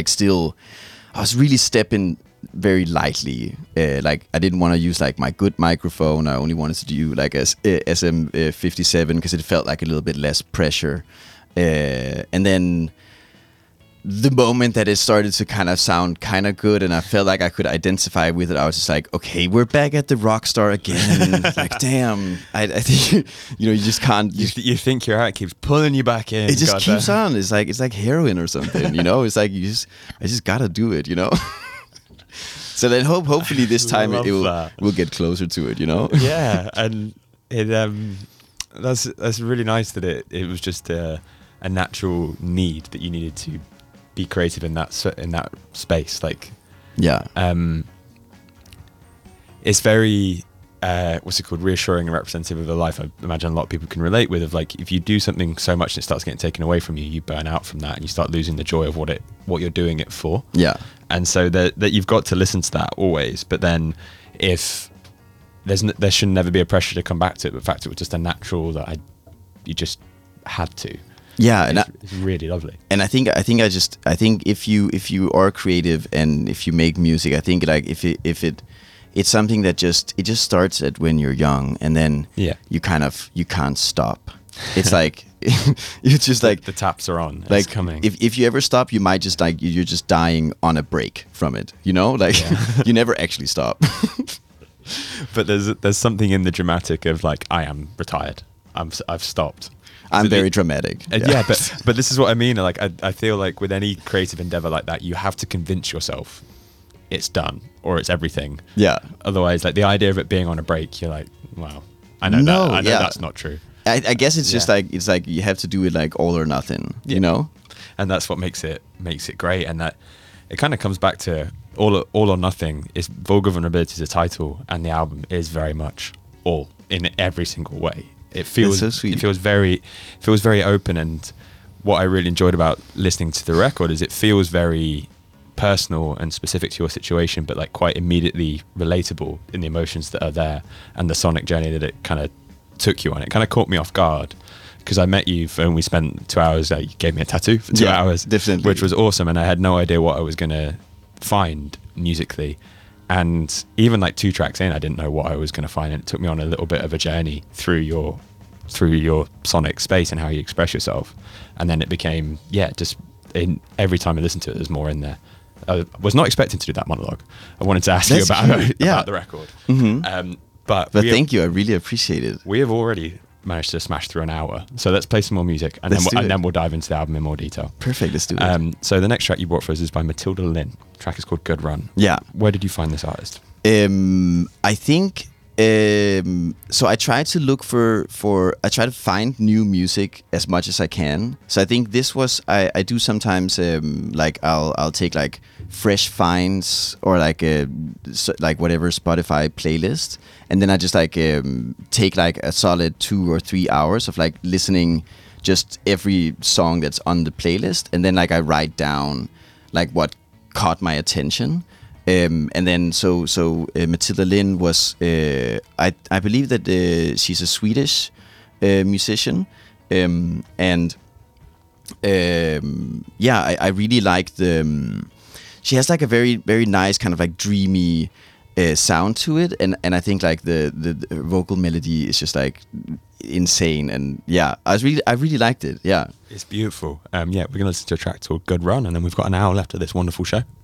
still, I was really stepping very lightly. Like I didn't want to use like my good microphone. I only wanted to do like a SM57 because it felt like a little bit less pressure. And then the moment that it started to kind of sound kind of good and I felt like I could identify with it, I was just like, okay, we're back at the rock star again. Like, damn, I think, you just can't. You think you're out, it keeps pulling you back in. It just keeps on. It's like heroin or something, It's like I just gotta do it, So then hopefully this time we'll get closer to it, Yeah, and it that's really nice that it was just a natural need that you needed to be creative in that space. Like, yeah, it's very reassuring and representative of a life I imagine a lot of people can relate with, of like, if you do something so much and it starts getting taken away from you, you burn out from that and you start losing the joy of what you're doing it for. Yeah. And so that you've got to listen to that always, but then if there should never be a pressure to come back to it, but in fact it was just a natural that you just had to. Yeah, and it's really lovely. And I think if you are creative and if you make music, I think like it's something that just starts at when you're young, and then you can't stop. It's like it's just like the taps are on. Like, it's coming. If you ever stop, you might just like you're just dying on a break from it. You never actually stop. But there's something in the dramatic of like, I am retired. I've stopped. I'm very dramatic. Yeah, but this is what I mean. Like I feel like with any creative endeavor like that, you have to convince yourself it's done or it's everything. Yeah. Otherwise, like the idea of it being on a break, you're like, wow, I know that's not true. I guess it's just like you have to do it like all or nothing, And that's what makes it great. And that it kind of comes back to all or nothing. Is Vulgar Vulnerability is a title, and the album is very much all in every single way. It feels so sweet. It feels very open, and what I really enjoyed about listening to the record is it feels very personal and specific to your situation, but like quite immediately relatable in the emotions that are there and the sonic journey that it kind of took you on. It kind of caught me off guard because I met you and we spent 2 hours. You gave me a tattoo for 2 hours, definitely, which was awesome, and I had no idea what I was going to find musically. And even like 2 tracks in, I didn't know what I was going to find, and it took me on a little bit of a journey through your sonic space and how you express yourself. And then it became, just in every time I listened to it, there's more in there. I was not expecting to do that monologue. I wanted to ask you about the record. Mm-hmm. But thank you. I really appreciate it. We have already managed to smash through an hour. So let's play some more music, and then we'll dive into the album in more detail. Perfect, let's do it. So the next track you brought for us is by Matilda Lynn. The track is called Good Run. Yeah. Where did you find this artist? I think so I try to look I try to find new music as much as I can. So I think this was I do sometimes like I'll take like fresh finds or like whatever Spotify playlist, and then I just like take like a solid 2 or 3 hours of like listening just every song that's on the playlist, and then like I write down like what caught my attention. And then so Matilda Lynn was I believe that she's a Swedish musician, and I really like she has like a very, very nice kind of like dreamy sound to it, and I think like the vocal melody is just like insane, and I really liked it. Yeah, it's beautiful. We're gonna listen to a track called Good Run, and then we've got an hour left of this wonderful show.